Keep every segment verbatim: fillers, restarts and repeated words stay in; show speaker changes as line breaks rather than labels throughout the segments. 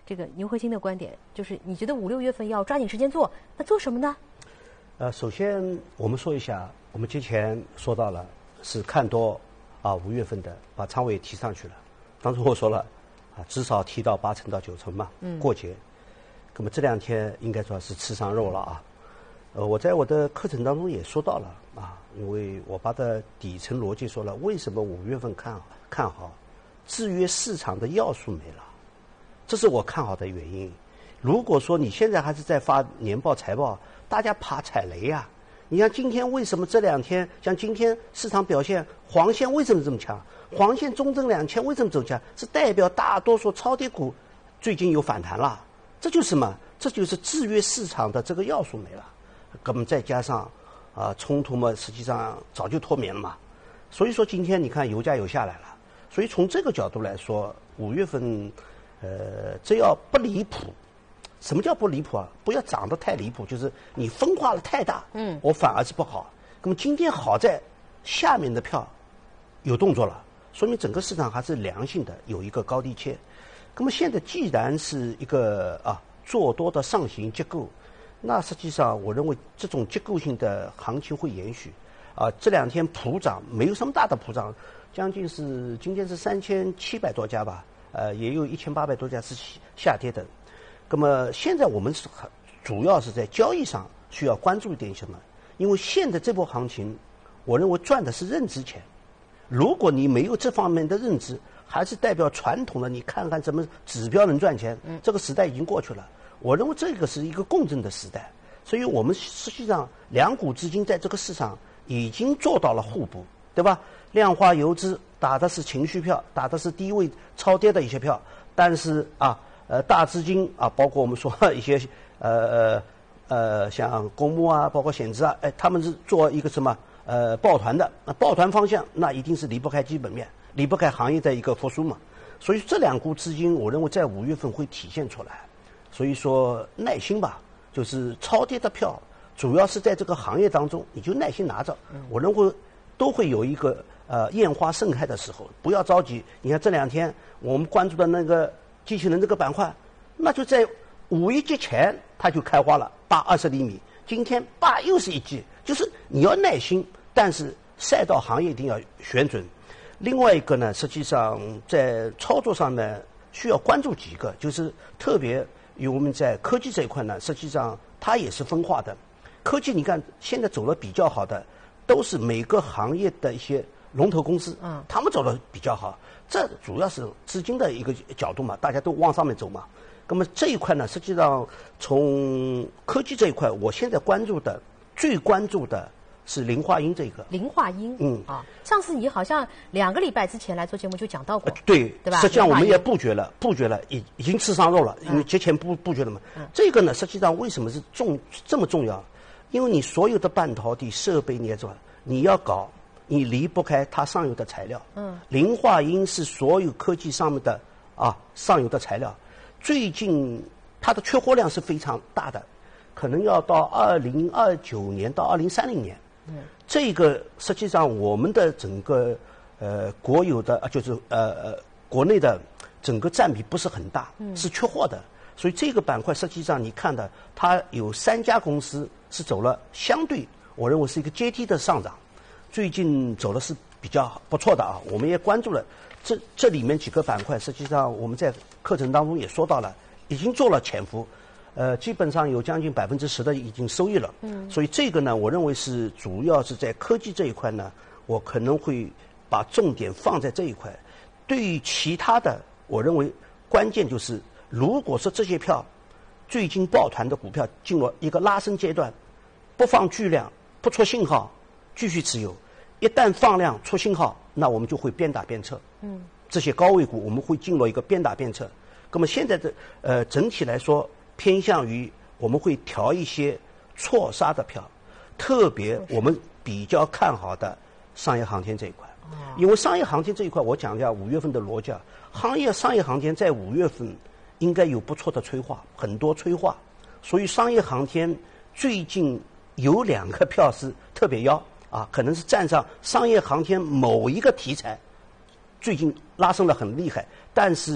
这个牛核心的观点，就是你觉得五六月份要抓紧时间做，那做什么呢？
呃，首先我们说一下，我们之前说到了是看多啊，五月份的把仓位提上去了。当初我说了啊，至少提到八成到九成嘛。嗯。过节，那么这两天应该说是吃上肉了啊。呃，我在我的课程当中也说到了啊，因为我把的底层逻辑说了，为什么五月份看好看好，制约市场的要素没了，这是我看好的原因。如果说你现在还是在发年报财报，大家怕踩雷呀、啊。你像今天为什么这两天，像今天市场表现，黄线为什么这么强？黄线中证两千为什么走强？是代表大多数超跌股最近有反弹了，这就是什么？这就是制约市场的这个要素没了。那么再加上啊、呃、冲突嘛，实际上早就脱敏了嘛。所以说今天你看油价又下来了，所以从这个角度来说，五月份呃只要不离谱。什么叫不离谱啊？不要涨得太离谱，就是你分化了太大，嗯，我反而是不好。那么今天好在下面的票有动作了，说明整个市场还是良性的，有一个高低切。那么现在既然是一个啊做多的上行结构，那实际上我认为这种结构性的行情会延续。啊，这两天普涨没有什么大的普涨，将近是今天是三千七百多家吧，呃，也有一千八百多家是下跌的。那么现在我们是很主要是在交易上需要关注一点什么？因为现在这波行情，我认为赚的是认知钱。如果你没有这方面的认知，还是代表传统的你看看什么指标能赚钱，这个时代已经过去了。我认为这个是一个共振的时代，所以我们实际上两股资金在这个市场已经做到了互补，对吧？量化游资打的是情绪票，打的是低位超跌的一些票，但是啊。呃，大资金啊，包括我们说一些呃呃呃，像公募啊，包括险资啊，哎，他们是做一个什么呃抱团的，那抱团方向那一定是离不开基本面，离不开行业的一个复苏嘛。所以这两股资金，我认为在五月份会体现出来。所以说耐心吧，就是超跌的票，主要是在这个行业当中，你就耐心拿着。我认为都会有一个呃艳花盛开的时候，不要着急。你看这两天我们关注的那个。机器人这个板块，那就在五一节前它就开花了，拔二十厘米。今天拔又是一季，就是你要耐心，但是赛道行业一定要选准。另外一个呢，实际上在操作上呢需要关注几个，就是特别于我们在科技这一块呢，实际上它也是分化的。科技你看现在走的比较好的，都是每个行业的一些龙头公司，嗯，他们走的比较好。这主要是资金的一个角度嘛，大家都往上面走嘛。那么这一块呢，实际上从科技这一块，我现在关注的最关注的是磷化铟这个。
磷化铟，嗯啊，上次你好像两个礼拜之前来做节目就讲到过，
呃、对
对吧？
实际上我们也布局了，布局了，已已经吃上肉了，因为节前布布局了嘛。嗯、这个呢，实际上为什么是重这么重要？因为你所有的半导体设备你也知道，你要搞。你离不开它上游的材料，嗯，磷化铟是所有科技上面的啊上游的材料，最近它的缺货量是非常大的，可能要到二零二九年到二零三零年，嗯，这个实际上我们的整个呃国有的就是呃呃国内的整个占比不是很大，嗯，是缺货的，所以这个板块实际上你看的，它有三家公司是走了相对，我认为是一个阶梯的上涨。最近走的是比较不错的啊，我们也关注了这这里面几个板块，实际上我们在课程当中也说到了，已经做了潜伏，呃，基本上有将近百分之十的已经收益了。嗯，所以这个呢，我认为是主要是在科技这一块呢，我可能会把重点放在这一块。对于其他的，我认为关键就是，如果说这些票最近抱团的股票进入一个拉升阶段，不放巨量，不出信号，继续持有。一旦放量出信号，那我们就会边打边撤。嗯，这些高位股我们会进入一个边打边撤。那么现在的呃整体来说，偏向于我们会调一些错杀的票，特别我们比较看好的商业航天这一块。因为商业航天这一块，我讲一下五月份的逻辑啊。行业商业航天在五月份应该有不错的催化，很多催化，所以商业航天最近有两个票是特别妖。啊，可能是站上商业航天某一个题材，最近拉升的很厉害，但是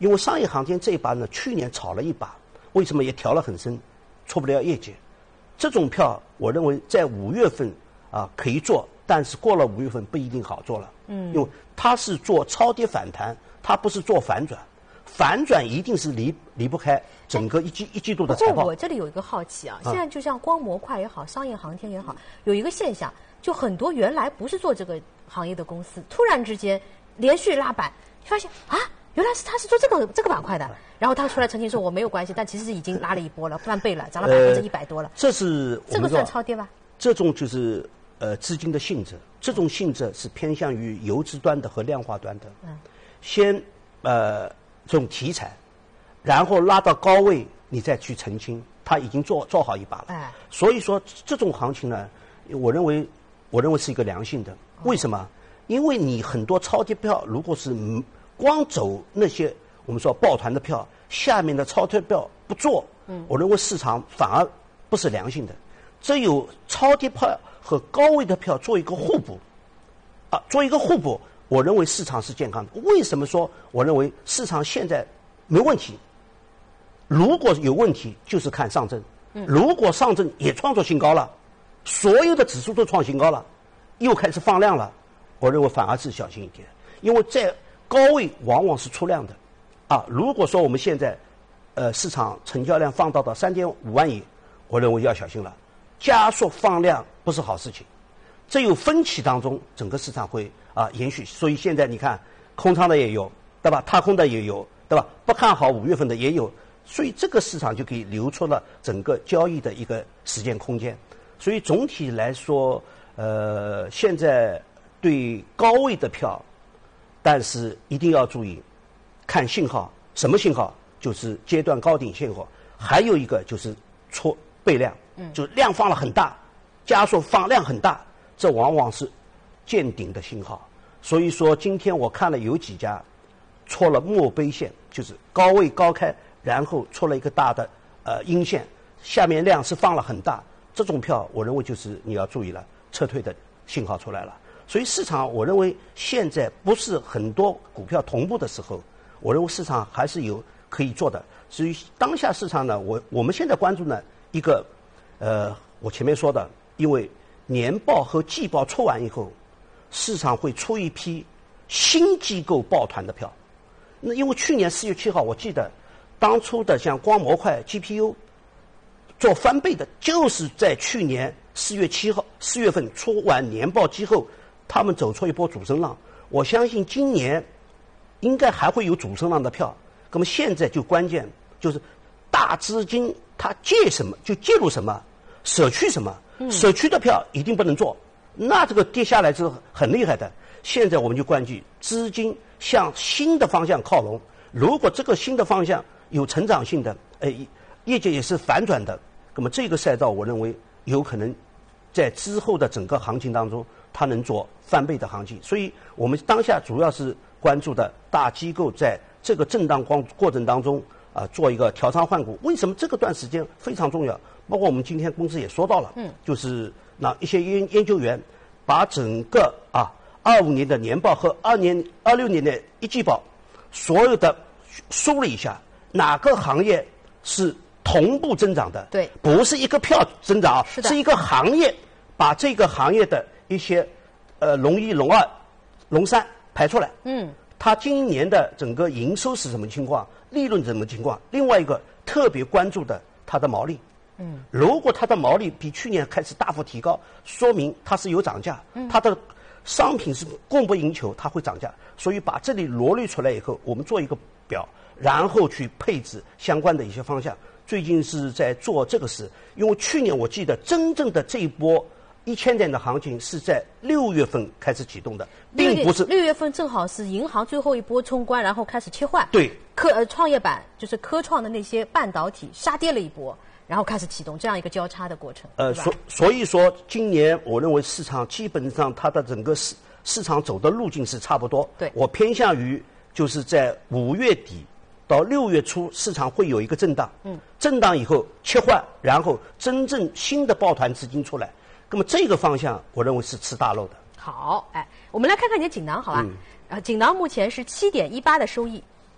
因为商业航天这一把呢，去年炒了一把，为什么也调了很深，出不了业绩？这种票，我认为在五月份啊可以做，但是过了五月份不一定好做了。嗯，因为它是做超跌反弹，它不是做反转。反转一定是离离不开整个一季一季度的财报。
不过我这里有一个好奇啊，现在就像光模块也好，商业航天也好，有一个现象，就很多原来不是做这个行业的公司，突然之间连续拉板，发现啊，原来是他是做这个这个板块的，然后他出来澄清说我没有关系，但其实是已经拉了一波了，翻倍了，涨了百分之一百多了。
呃、这是
这个算超跌吧？
这种就是呃资金的性质，这种性质是偏向于游资端的和量化端的。嗯，先呃。这种题材，然后拉到高位，你再去澄清，他已经做做好一把了。哎，所以说这种行情呢，我认为，我认为是一个良性的。为什么？因为你很多超跌票，如果是光走那些我们说抱团的票，下面的超跌票不做，嗯，我认为市场反而不是良性的。只有超跌票和高位的票做一个互补，啊，做一个互补。我认为市场是健康的。为什么说我认为市场现在没问题？如果有问题，就是看上证。如果上证也创作新高了，所有的指数都创新高了，又开始放量了，我认为反而是小心一点，因为在高位往往是出量的。啊，如果说我们现在呃市场成交量放到到三点五万亿，我认为要小心了，加速放量不是好事情。这有分歧当中，整个市场会啊延续，所以现在你看，空仓的也有，对吧？踏空的也有，对吧？不看好五月份的也有，所以这个市场就可以留出了整个交易的一个时间空间。所以总体来说，呃，现在对高位的票，但是一定要注意看信号，什么信号？就是阶段高顶信号，还有一个就是出倍量，嗯，就量放了很大，加速放量很大。这往往是见顶的信号，所以说今天我看了有几家戳了墨杯线，就是高位高开，然后戳了一个大的呃阴线，下面量是放了很大，这种票我认为就是你要注意了，撤退的信号出来了。所以市场我认为现在不是很多股票同步的时候，我认为市场还是有可以做的。所以当下市场呢，我我们现在关注呢一个呃我前面说的，因为年报和季报出完以后，市场会出一批新机构抱团的票。那因为去年四月七号，我记得当初的像光模块、G P U 做翻倍的，就是在去年四月七号、四月份出完年报之后，他们走出一波主升浪。我相信今年应该还会有主升浪的票。那么现在就关键就是大资金它借什么就介入什么，舍去什么。舍去的票一定不能做，那这个跌下来是很厉害的。现在我们就关注资金向新的方向靠拢，如果这个新的方向有成长性的，呃，业界也是反转的，那么这个赛道我认为有可能在之后的整个行情当中，它能做翻倍的行情。所以我们当下主要是关注的大机构在这个震荡光过程当中啊、呃，做一个调仓换股。为什么这个段时间非常重要？包括我们今天公司也说到了，嗯，就是那一些研研究员把整个啊二五年的年报和二年二六年的一季报所有的梳理一下，哪个行业是同步增长的？
对，
不是一个票增长，
是的，
是一个行业把这个行业的一些呃龙一、龙二、龙三排出来，嗯，它今年的整个营收是什么情况，利润什么情况？另外一个特别关注的它的毛利。嗯，如果它的毛利比去年开始大幅提高，说明它是有涨价，嗯，它的商品是供不应求，它会涨价。所以把这里罗列出来以后，我们做一个表，然后去配置相关的一些方向。最近是在做这个事，因为去年我记得真正的这一波一千点的行情是在六月份开始启动的，并不是
六月份正好是银行最后一波冲关，然后开始切换。
对，
科呃创业板就是科创的那些半导体杀跌了一波。然后开始启动这样一个交叉的过程。
呃，所所以说，今年我认为市场基本上它的整个市市场走的路径是差不多。
对，
我偏向于就是在五月底到六月初，市场会有一个震荡。嗯，震荡以后切换，然后真正新的抱团资金出来。那么这个方向，我认为是吃大肉的。
好，哎，我们来看看你的锦囊，好吧？嗯、啊，锦囊目前是七点一八的收益。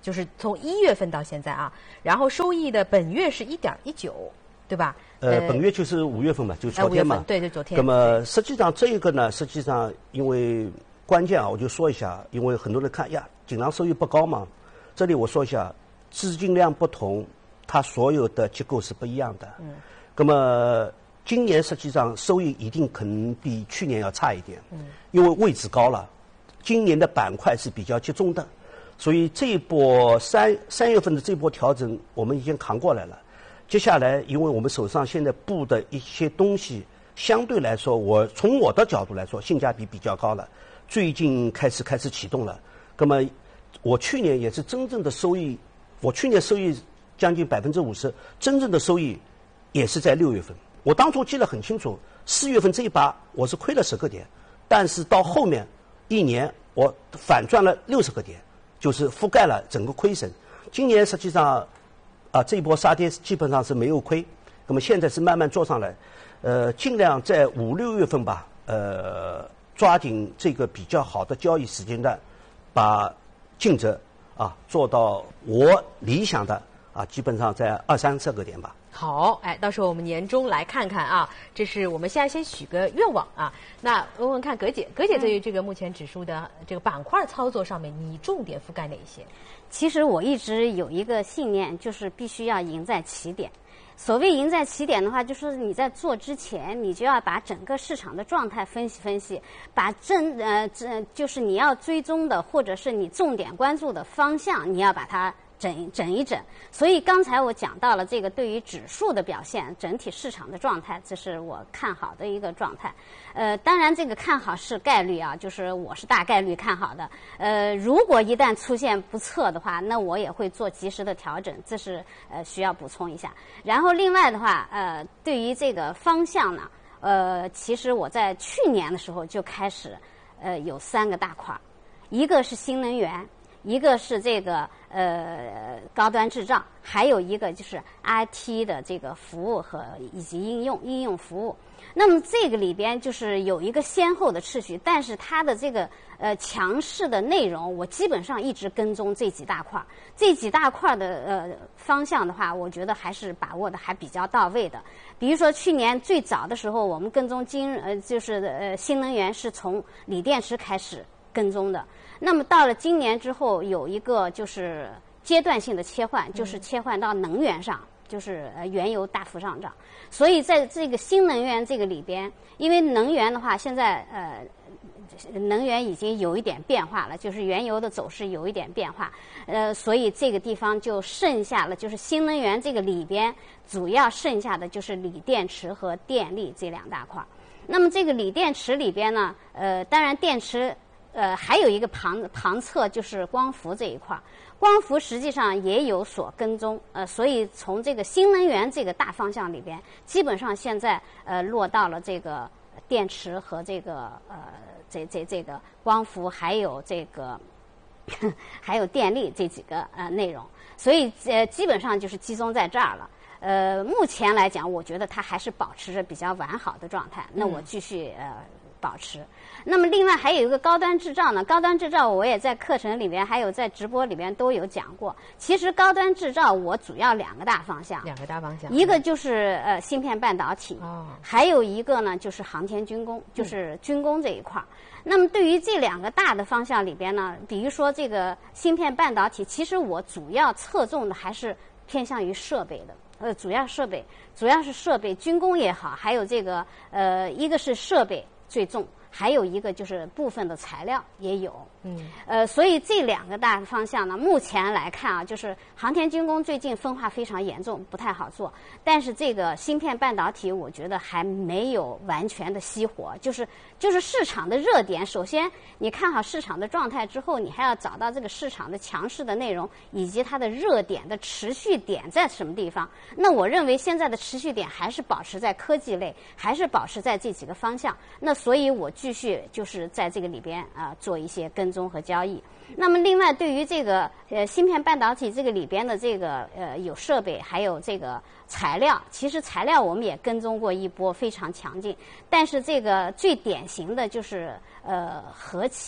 就是从一月份到现在啊，然后收益的本月是一点一九，对吧？
呃，本月就是五月份嘛，就是昨天嘛。
呃、对对，昨天。
那么实际上这一个呢，实际上因为关键啊，我就说一下，因为很多人看呀，锦囊收益不高嘛。这里我说一下，资金量不同，它所有的结构是不一样的。嗯。那么今年实际上收益一定可能比去年要差一点。嗯。因为位置高了，今年的板块是比较集中的，所以这一波三三月份的这波调整，我们已经扛过来了。接下来，因为我们手上现在布的一些东西，相对来说，我从我的角度来说，性价比比较高了。最近开始开始启动了。那么，我去年也是真正的收益，我去年收益将近百分之五十，真正的收益也是在六月份。我当初记得很清楚，四月份这一把我是亏了十个点，但是到后面一年我反赚了六十个点，就是覆盖了整个亏损。今年实际上。啊，这一波杀跌基本上是没有亏，那么现在是慢慢做上来，呃，尽量在五六月份吧，呃，抓紧这个比较好的交易时间段，把净值啊做到我理想的啊，基本上在二三十个点吧。
好，哎，到时候我们年终来看看啊，这是我们现在先许个愿望啊。那问问看，葛姐，葛姐对于这个目前指数的这个板块操作上面，你重点覆盖哪一些？
其实我一直有一个信念，就是必须要赢在起点。所谓赢在起点的话，就是你在做之前，你就要把整个市场的状态分析分析，把正呃这就是你要追踪的或者是你重点关注的方向，你要把它整整一整。所以刚才我讲到了这个对于指数的表现，整体市场的状态，这是我看好的一个状态。呃，当然这个看好是概率啊，就是我是大概率看好的。呃，如果一旦出现不测的话，那我也会做及时的调整，这是呃需要补充一下。然后另外的话，呃，对于这个方向呢，呃，其实我在去年的时候就开始，呃，有三个大块，一个是新能源，一个是这个呃高端制造，还有一个就是 I T 的这个服务和以及应用应用服务。那么这个里边就是有一个先后的次序，但是它的这个呃强势的内容，我基本上一直跟踪这几大块，这几大块的呃方向的话，我觉得还是把握的还比较到位的。比如说去年最早的时候，我们跟踪金呃就是呃新能源是从锂电池开始跟踪的。那么到了今年之后，有一个就是阶段性的切换，就是切换到能源上。就是呃原油大幅上涨，所以在这个新能源这个里边，因为能源的话，现在呃能源已经有一点变化了，就是原油的走势有一点变化，呃，所以这个地方就剩下了，就是新能源这个里边主要剩下的就是锂电池和电力这两大块。那么这个锂电池里边呢，呃，当然电池呃还有一个旁旁侧就是光伏这一块。光伏实际上也有所跟踪，呃，所以从这个新能源这个大方向里边，基本上现在呃落到了这个电池和这个呃这这这个光伏，还有这个还有电力这几个呃内容，所以呃基本上就是集中在这儿了。呃，目前来讲，我觉得它还是保持着比较完好的状态。那我继续呃保持。那么另外还有一个高端制造呢，高端制造我也在课程里边还有在直播里边都有讲过。其实高端制造我主要两个大方向，
两个大方向，
一个就是呃芯片半导体，
哦，
还有一个呢就是航天军工，就是军工这一块。嗯，那么对于这两个大的方向里边呢，比如说这个芯片半导体，其实我主要侧重的还是偏向于设备的。呃，主要设备，主要是设备，军工也好，还有这个呃，一个是设备最重，还有一个就是部分的材料也有。嗯，呃，所以这两个大方向呢，目前来看啊，就是航天军工最近分化非常严重，不太好做。但是这个芯片半导体，我觉得还没有完全的熄火，就是就是市场的热点。首先，你看好市场的状态之后，你还要找到这个市场的强势的内容，以及它的热点的持续点在什么地方。那我认为现在的持续点还是保持在科技类，还是保持在这几个方向。那所以我继续就是在这个里边啊、呃、做一些跟踪和交易。那么另外对于这个呃芯片半导体这个里边的这个呃有设备，还有这个材料，其实材料我们也跟踪过一波非常强劲，但是这个最典型的就是呃和气。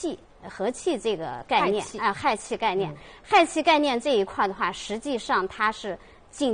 和气这个概念
氦气
啊、氦气概念，氦气概念这一块的话，实际上它是